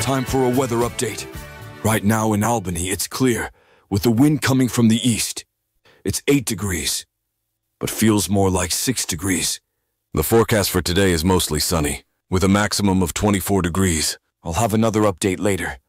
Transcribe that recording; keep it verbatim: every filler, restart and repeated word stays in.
time for a weather update. Right now in Albany, it's clear, with the wind coming from the east. It's eight degrees, but feels more like six degrees. The forecast for today is mostly sunny, with a maximum of twenty-four degrees. I'll have another update later.